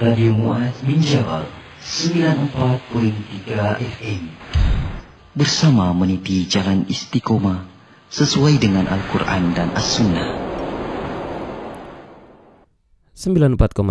Radio Muaz bin Jabal 94.3 FM. Bersama meniti jalan istiqomah sesuai dengan Al-Quran dan As-Sunnah. 94,3